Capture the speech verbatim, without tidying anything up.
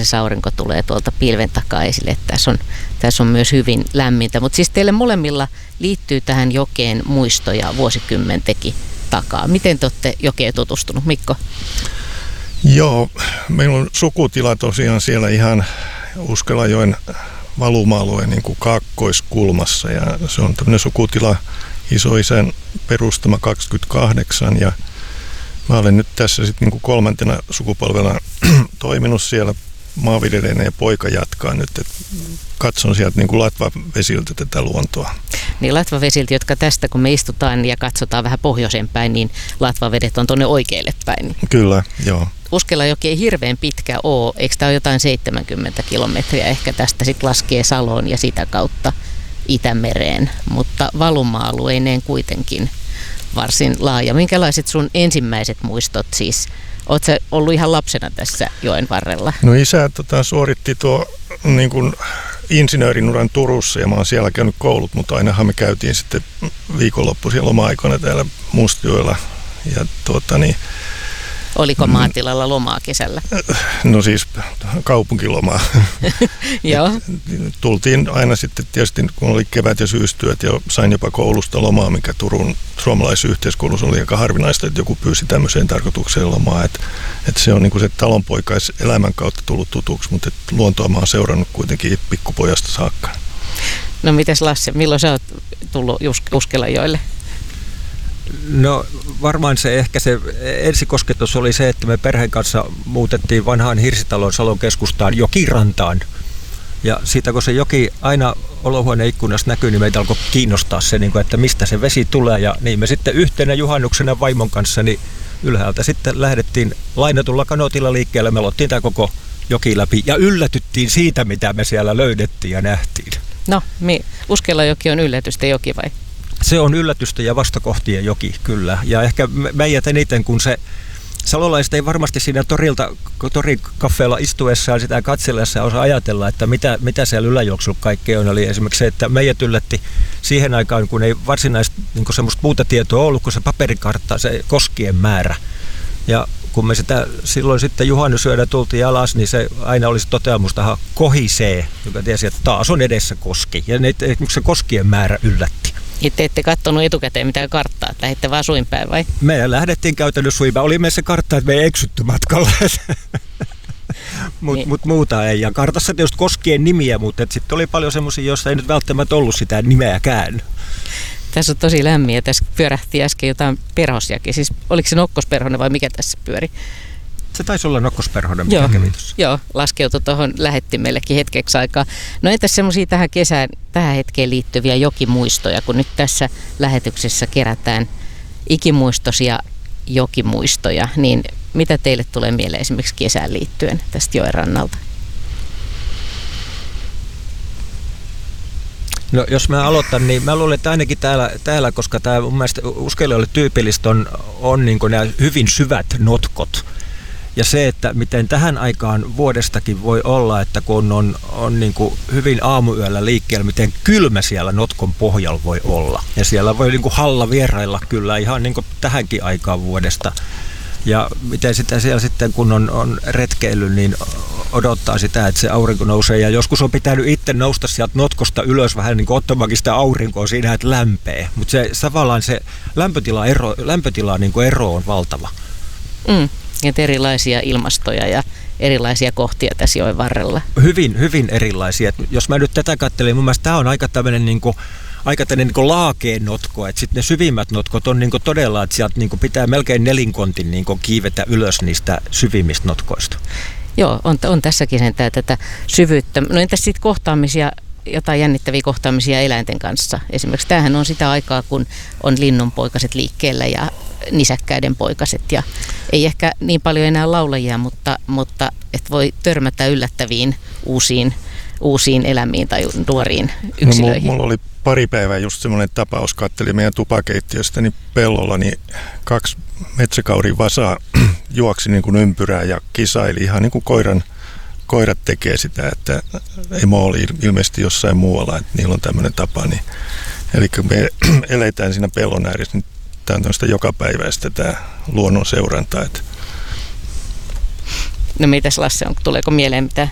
se aurinko tulee tuolta pilven takaa esille, että tässä on, tässä on myös hyvin lämmintä. Mutta siis teille molemmilla liittyy tähän jokeen muistoja vuosikymmentekin takaa. Miten te olette jokeen tutustunut, Mikko? Joo, meillä on sukutila tosiaan siellä ihan Uskelajoen valuma-alueen niin kuin kaakkoiskulmassa, ja se on tämmöinen sukutila isoisän perustama kaksikymmentäkahdeksan, ja mä olen nyt tässä sitten niin kuin kolmantena sukupolvena toiminut siellä maanviljelijänä, ja poika jatkaa nyt, että katson sieltä niin kuin latvavesiltä tätä luontoa. Niin latvavesiltä, jotka tästä kun me istutaan ja katsotaan vähän pohjoisen päin, niin latvavedet on tuonne oikealle päin. Kyllä, joo. Uskelajoki ei hirveän pitkä ole, eikö tämä ole jotain seitsemänkymmentä kilometriä, ehkä tästä sitten laskee Saloon ja sitä kautta Itämereen, mutta valuma-alueineen kuitenkin varsin laaja. Minkälaiset sun ensimmäiset muistot siis? Oletko sä ollut ihan lapsena tässä joen varrella? No isä tota, suoritti tuo niin kuin insinöörinuran Turussa, ja mä oon siellä käynyt koulut, mutta ainahan me käytiin sitten viikonloppuisia loma-aikoina täällä Mustjoella. Ja tuota niin, oliko maatilalla lomaa kesällä? No siis kaupunkilomaa. Joo. Tultiin aina sitten tietysti, kun oli kevät- ja syystyöt, ja sain jopa koulusta lomaa, mikä Turun suomalaisessa yhteiskoulussa oli aika harvinaista, että joku pyysi tämmöiseen tarkoitukseen lomaa. Että, että se on niin kuin se talonpoikais elämän kautta tullut tutuksi, mutta luontoa mä oon seurannut kuitenkin pikkupojasta saakka. No mites Lasse, milloin sä oot tullut Uskelajoelle? No varmaan se ehkä se ensikosketus oli se, että me perheen kanssa muutettiin vanhaan Hirsitalon Salon keskustaan jokirantaan. Ja siitä kun se joki aina olohuoneen ikkunasta näkyy, niin meitä alkoi kiinnostaa se, että mistä se vesi tulee. Ja niin me sitten yhtenä juhannuksena vaimon kanssa niin ylhäältä sitten lähdettiin lainatulla kanootilla liikkeelle. Me lottiin tämä koko joki läpi ja yllätyttiin siitä, mitä me siellä löydettiin ja nähtiin. No, Uskelajoki on yllätysten joki vai? Se on yllätystä ja vastakohtien joki, kyllä. Ja ehkä meidät eniten, kun se salolaiset ei varmasti siinä torilta, torikaffeella istuessaan sitä katsellessa osaa ajatella, että mitä, mitä siellä yläjuoksulla kaikkea on. Eli esimerkiksi se, että meidät yllätti siihen aikaan, kun ei varsinaisesti niin semmoista muuta tietoa ollut, kuin se paperikartta, se koskien määrä. Ja kun me sitä silloin sitten juhannusyönä tultiin alas, niin se aina olisi toteamus tähän kohisee, joka tiesi, että taas on edessä koski. Ja ne, se koskien määrä yllätti. Ja te ette katsonut etukäteen mitään karttaa, että lähditte vaan suinpäin vai? Me lähdettiin käytännössä suinpäin. Oli meissä kartta, että me ei eksytty matkalla. Mutta niin. mut muuta ei. Ja kartassa tietysti koskien nimiä, mutta sitten oli paljon semmoisia, joissa ei nyt välttämättä ollut sitä nimeäkään. Tässä on tosi lämmin ja tässä pyörähti äsken jotain perhosjakin. Siis oliko se nokkosperhonen vai mikä tässä pyöri? Se taisi olla nokkosperhonen, mikä kävi tuossa. Joo, laskeutui tuohon lähettimellekin hetkeksi aikaa. No entäs semmoisia tähän kesään, tähän hetkeen liittyviä jokimuistoja, kun nyt tässä lähetyksessä kerätään ikimuistoisia jokimuistoja, niin mitä teille tulee mieleen esimerkiksi kesään liittyen tästä joen rannalta? No jos mä aloitan, niin mä luulen, että ainakin täällä, täällä koska tämä mun mielestä Uskelijoille tyypillistä on, on niin kuin nämä hyvin syvät notkot. Ja se, että miten tähän aikaan vuodestakin voi olla, että kun on, on niin kuin hyvin aamuyöllä liikkeellä, miten kylmä siellä notkon pohjalla voi olla. Ja siellä voi niin kuin halla vierailla kyllä ihan niin kuin tähänkin aikaan vuodesta. Ja miten sitä siellä sitten, kun on, on retkeily, niin odottaa sitä, että se aurinko nousee. Ja joskus on pitänyt itse nousta sieltä notkosta ylös vähän niin kuin ottamaankin sitä aurinkoa siinä, että lämpee. Mutta se tavallaan se lämpötila ero, lämpötila niin kuin ero on valtava. Mm. Että erilaisia ilmastoja ja erilaisia kohtia tässä joen varrella. Hyvin, hyvin erilaisia. Et jos mä nyt tätä katselin, mun mielestä tämä on aika tämmöinen niinku, aika tämmöinen niinku laakeen notko. Että sitten ne syvimmät notkot on niinku todella, että sieltä niinku pitää melkein nelinkontin niinku kiivetä ylös niistä syvimmistä notkoista. Joo, on, on tässäkin sentään tätä syvyyttä. No entäs sitten kohtaamisia, jotain jännittäviä kohtaamisia eläinten kanssa? Esimerkiksi tämähän on sitä aikaa, kun on linnunpoikaset liikkeellä ja nisäkkäiden poikaset ja ei ehkä niin paljon enää laulajia, mutta, mutta et voi törmätä yllättäviin uusiin, uusiin elämiin tai nuoriin yksilöihin. No, mulla oli pari päivää just semmoinen tapaus, katselin meidän tupakeittiöstäni pellolla, niin kaksi metsäkaurin vasaa juoksi niin kuin ympyrää ja kisaili ihan niin kuin koiran, koirat tekee sitä, että emo oli ilmeisesti jossain muualla, että niillä on tämmöinen tapa. Niin, eli me eletään siinä pellon ääressä, niin tämä on tämmöistä jokapäiväistä tämä luonnon seuranta. Että no mitäs Lasse, on, tuleeko mieleen mitä